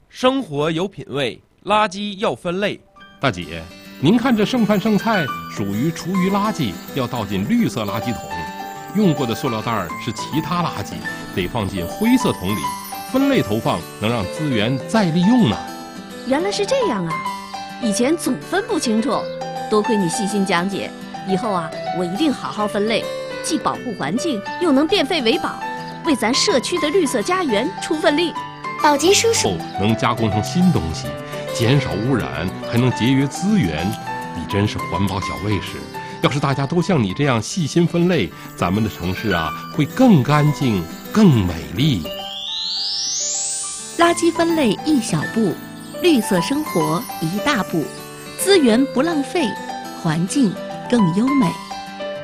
生活有品位，垃圾要分类。 大姐，您看这剩饭剩菜属于厨余垃圾，要倒进绿色垃圾桶；用过的塑料袋是其他垃圾，得放进灰色桶里。分类投放能让资源再利用呢。 原来是这样啊！以前总分不清楚，多亏你细心讲解，以后啊，我一定好好分类，既保护环境，又能变废为宝，为咱社区的绿色家园出份力。 宝杰叔叔， 能加工成新东西，减少污染，还能节约资源，你真是环保小卫士。要是大家都像你这样细心分类，咱们的城市啊会更干净、更美丽。 垃圾分类一小步，绿色生活一大步，资源不浪费，环境更优美。